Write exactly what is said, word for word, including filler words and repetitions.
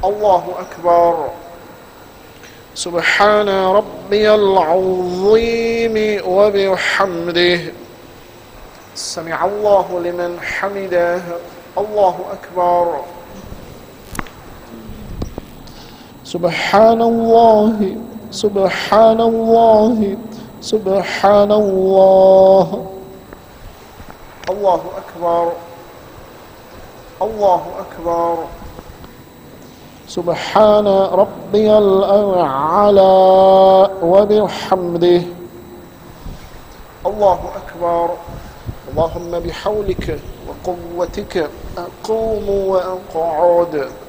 الله أكبر. سبحان ربي العظيم وبحمده. سمع الله لمن حمده. الله أكبر. سبحان الله سبحان الله سبحان الله. الله أكبر. الله أكبر. سبحان ربي الأعلى وبحمده. الله أكبر. اللهم بحولك وقوتك أقوم وأقعد.